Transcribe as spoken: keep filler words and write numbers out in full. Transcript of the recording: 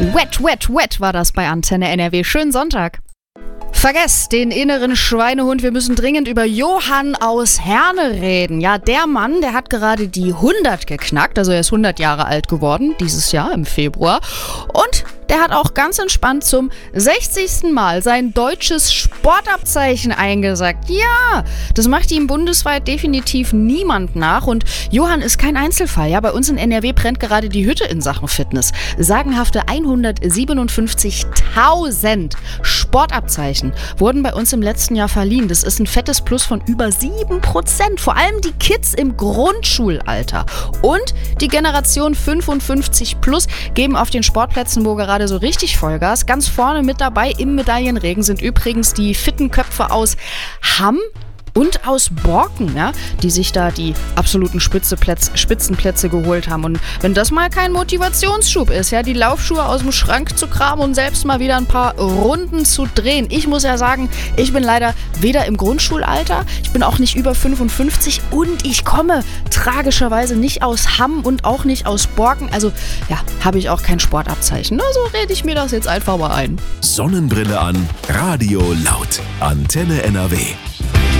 Wet, wet, wet war das bei Antenne N R W. Schönen Sonntag. Vergesst den inneren Schweinehund, wir müssen dringend über Johann aus Herne reden. Ja, der Mann, der hat gerade die hundert geknackt, also er ist hundert Jahre alt geworden, dieses Jahr im Februar. Und der hat auch ganz entspannt zum sechzigsten Mal sein deutsches Sportabzeichen eingesackt. Ja, das macht ihm bundesweit definitiv niemand nach. Und Johann ist kein Einzelfall. Ja, bei uns in N R W brennt gerade die Hütte in Sachen Fitness. Sagenhafte hundertsiebenundfünfzigtausend Sportabzeichen wurden bei uns im letzten Jahr verliehen. Das ist ein fettes Plus von über sieben Prozent. Vor allem die Kids im Grundschulalter. Und die Generation fünfundfünfzig plus geben auf den Sportplätzen, wo gerade so richtig Vollgas. Ganz vorne mit dabei im Medaillenregen sind übrigens die fitten Köpfe aus Hamm und aus Borken, ja, die sich da die absoluten Spitzeplätze, Spitzenplätze geholt haben. Und wenn das mal kein Motivationsschub ist, ja, die Laufschuhe aus dem Schrank zu kramen und selbst mal wieder ein paar Runden zu drehen. Ich muss ja sagen, ich bin leider weder im Grundschulalter, ich bin auch nicht über fünfundfünfzig und ich komme tragischerweise nicht aus Hamm und auch nicht aus Borken. Also, ja, habe ich auch kein Sportabzeichen. Also rede ich mir das jetzt einfach mal ein. Sonnenbrille an, Radio laut. Antenne N R W.